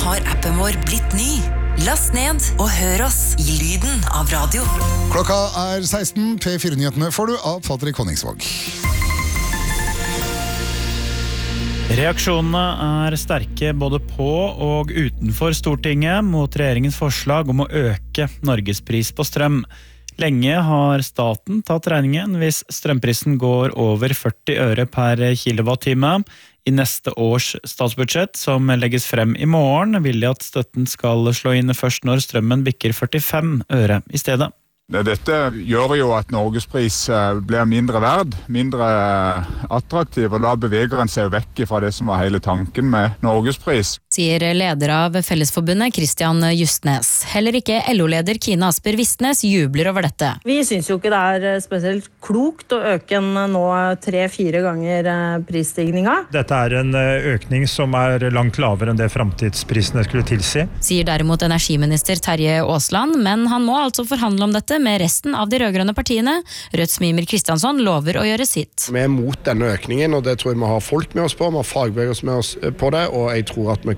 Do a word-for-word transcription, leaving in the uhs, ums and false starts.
har appen vår blitt ny. Last ned og hør oss i lyden av radio. Klokka er seksten, P fire-nyhetene får du av Patrick Honningsvåg. Reaksjonene er sterke både på og utenfor Stortinget mot regjeringens forslag om å øke Norgespris på strøm. Lenge har staten tatt regningen hvis strømprisen går over førti øre per kilowattime. I neste års statsbudsjett, som legges frem i morgen, vil de at støtten skal slå inn først når strømmen bikker førtifem øre i stedet. Dette gjør jo at Norgespris blir mindre verd, mindre attraktiv, og da beveger en seg vekk fra det som var hele tanken med Norgespris. Sier leder av Fellesforbundet Christian Justnes. Heller ikke L O-leder Kine Asper Vistnes jubler over dette. Vi synes jo ikke det er spesielt klokt å øke en nå tre-fire ganger prisstigninga. Dette er en økning som er langt lavere enn det framtidsprisene skulle tilsi. Sier derimot energiminister Terje Aasland, men han må altså forhandle om dette med resten av de rødgrønne partiene. Rødts Mímir Kristjánsson lover å gjøre sitt. Vi er mot denne økningen, og det tror jeg vi har folk med oss på, vi har fagbevegelse med oss på det, og jeg tror at vi